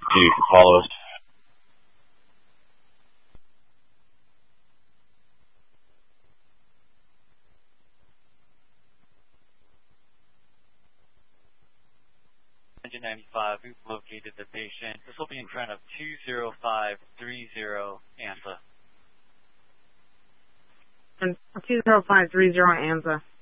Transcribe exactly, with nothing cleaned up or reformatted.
you can follow us. Engine ninety-five, we've located the patient. This will be in front of two zero five three zero ANSA. And two zero five three zero ANSA.